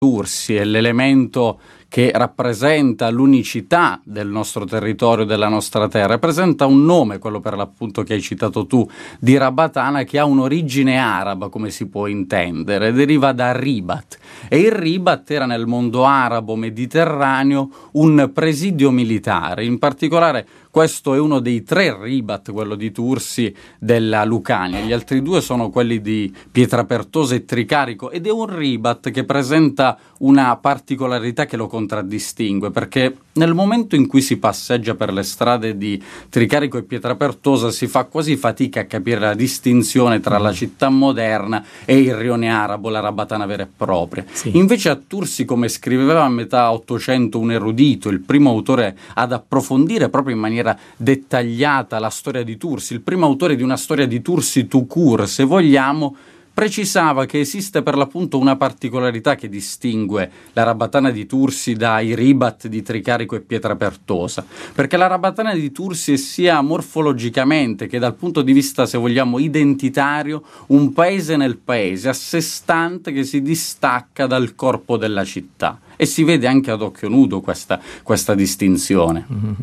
Tursi è l'elemento che rappresenta l'unicità del nostro territorio, della nostra terra. Rappresenta un nome, quello per l'appunto che hai citato tu, di Rabatana, che ha un'origine araba, come si può intendere, deriva da Ribat. E il Ribat era nel mondo arabo mediterraneo un presidio militare. In particolare questo è uno dei 3 Ribat, quello di Tursi, della Lucania. Gli altri 2 sono quelli di Pietrapertosa e Tricarico, ed è un Ribat che presenta una particolarità che lo contraddistingue, perché nel momento in cui si passeggia per le strade di Tricarico e Pietrapertosa si fa quasi fatica a capire la distinzione tra la città moderna e il rione arabo, la Rabatana vera e propria. Sì. Invece a Tursi, come scriveva a metà Ottocento un erudito, il primo autore ad approfondire proprio in maniera dettagliata la storia di Tursi, il primo autore di una storia di Tursi tout court, se vogliamo, precisava che esiste per l'appunto una particolarità che distingue la Rabatana di Tursi dai Ribat di Tricarico e Pietrapertosa, perché la Rabatana di Tursi è sia morfologicamente che dal punto di vista, se vogliamo, identitario, un paese nel paese, a sé stante, che si distacca dal corpo della città, e si vede anche ad occhio nudo questa distinzione. Mm-hmm.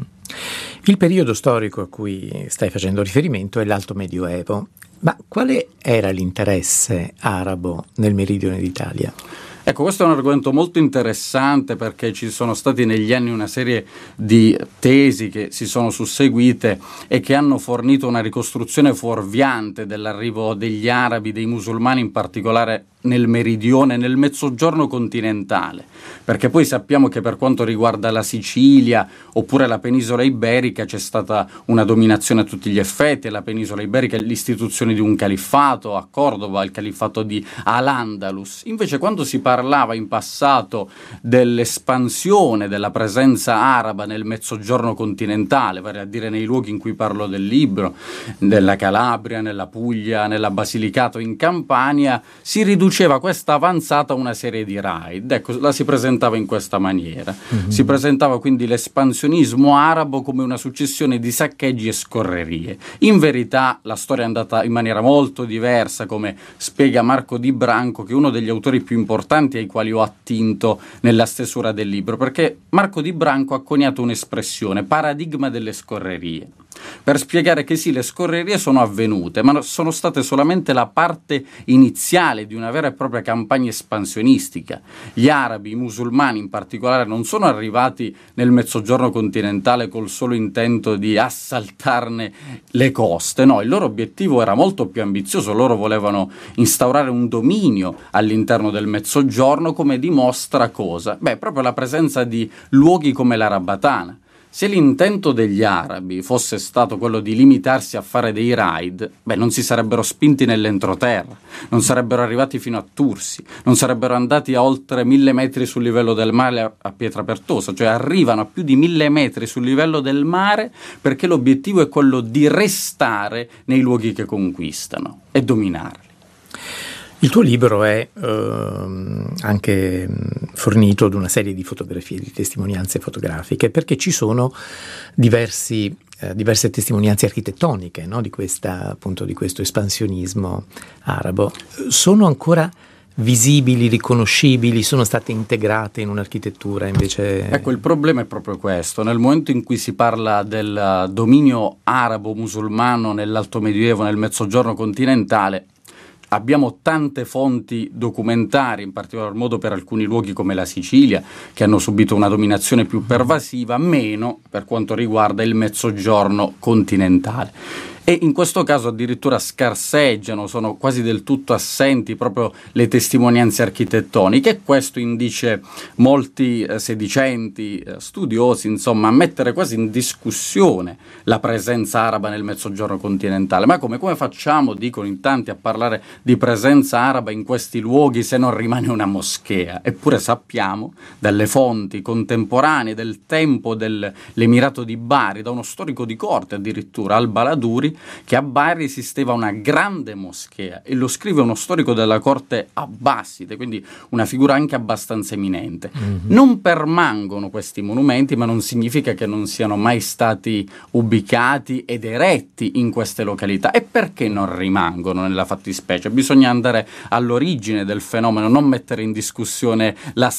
Il periodo storico a cui stai facendo riferimento è l'Alto Medioevo. Ma quale era l'interesse arabo nel meridione d'Italia? Ecco, questo è un argomento molto interessante, perché ci sono stati negli anni una serie di tesi che si sono susseguite e che hanno fornito una ricostruzione fuorviante dell'arrivo degli arabi, dei musulmani in particolare, nel meridione, nel mezzogiorno continentale, perché poi sappiamo che per quanto riguarda la Sicilia oppure la penisola iberica c'è stata una dominazione a tutti gli effetti. La penisola iberica è l'istituzione di un califfato a Cordova, il califfato di Al-Andalus. Invece quando si parlava in passato dell'espansione della presenza araba nel mezzogiorno continentale, vale a dire nei luoghi in cui parlo del libro, nella Calabria, nella Puglia, nella Basilicata o in Campania, si riduceva questa avanzata a una serie di raid. Ecco, la si presentava in questa maniera. Mm-hmm. Si presentava quindi l'espansionismo arabo come una successione di saccheggi e scorrerie. In verità la storia è andata in maniera molto diversa, come spiega Marco Di Branco, che è uno degli autori più importanti ai quali ho attinto nella stesura del libro, perché Marco Di Branco ha coniato un'espressione, paradigma delle scorrerie, per spiegare che sì, le scorrerie sono avvenute, ma sono state solamente la parte iniziale di una vera e propria campagna espansionistica. Gli arabi, i musulmani in particolare, non sono arrivati nel mezzogiorno continentale col solo intento di assaltarne le coste, no, il loro obiettivo era molto più ambizioso. Loro volevano instaurare un dominio all'interno del mezzogiorno, come dimostra cosa? Beh, proprio la presenza di luoghi come la Rabatana. Se l'intento degli arabi fosse stato quello di limitarsi a fare dei raid, non si sarebbero spinti nell'entroterra, non sarebbero arrivati fino a Tursi, non sarebbero andati a oltre 1000 metri sul livello del mare a Pietrapertosa, cioè arrivano a più di 1000 metri sul livello del mare perché l'obiettivo è quello di restare nei luoghi che conquistano e dominarli. Il tuo libro è anche fornito di una serie di fotografie, di testimonianze fotografiche, perché ci sono diverse testimonianze architettoniche, no? di questo espansionismo arabo. Sono ancora visibili, riconoscibili, sono state integrate in un'architettura invece? Ecco, il problema è proprio questo. Nel momento in cui si parla del dominio arabo-musulmano nell'Alto Medioevo, nel Mezzogiorno continentale, abbiamo tante fonti documentarie, in particolar modo per alcuni luoghi come la Sicilia, che hanno subito una dominazione più pervasiva, meno per quanto riguarda il Mezzogiorno continentale. E in questo caso addirittura scarseggiano, sono quasi del tutto assenti proprio le testimonianze architettoniche, e questo indice molti sedicenti, studiosi, insomma, a mettere quasi in discussione la presenza araba nel Mezzogiorno continentale. Ma come facciamo, dicono in tanti, a parlare di presenza araba in questi luoghi se non rimane una moschea? Eppure sappiamo dalle fonti contemporanee del tempo dell'Emirato di Bari, da uno storico di corte addirittura, Al-Baladuri, che a Bari esisteva una grande moschea, e lo scrive uno storico della corte abbaside, quindi una figura anche abbastanza eminente. Non permangono questi monumenti, ma non significa che non siano mai stati ubicati ed eretti in queste località. E perché non rimangono nella fattispecie? Bisogna andare all'origine del fenomeno, non mettere in discussione la